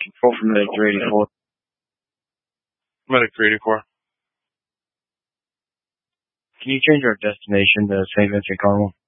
Control from Medic 384. Medic 384. Can you change our destination to St. Vincent Carmel?